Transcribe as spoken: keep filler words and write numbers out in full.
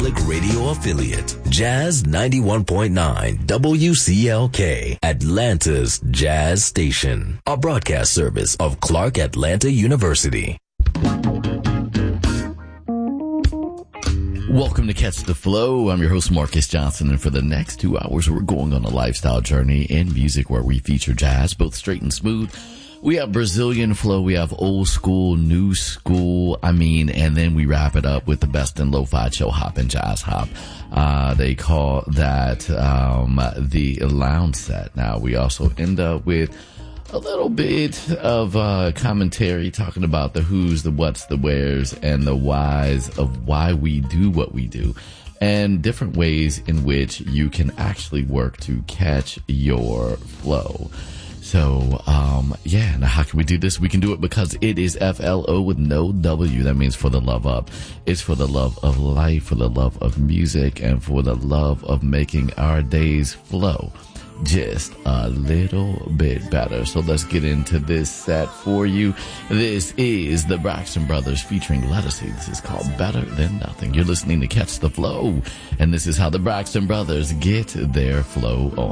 Public Radio affiliate, Jazz ninety-one point nine W C L K, Atlanta's Jazz Station, a broadcast service of Clark Atlanta University. Welcome to Catch the Flow. I'm your host, Marcus Johnson, and for the next two hours, we're going on a lifestyle journey in music where we feature jazz, both straight and smooth. We have Brazilian flow, we have old school, new school, I mean, and then we wrap it up with the best in lo-fi, chill hop, and jazz hop. Uh, they call that um the lounge set. Now, we also end up with a little bit of uh commentary talking about the who's, the what's, the where's, and the whys of why we do what we do, and different ways in which you can actually work to catch your flow. So, um, yeah, now how can we do this? We can do it because it is F L O with no W. That means for the love of. It's for the love of life, for the love of music, and for the love of making our days flow just a little bit better. So let's get into this set for you. This is the Braxton Brothers featuring Lettucey. This is called Better Than Nothing. You're listening to Catch the Flow, and this is how the Braxton Brothers get their flow on.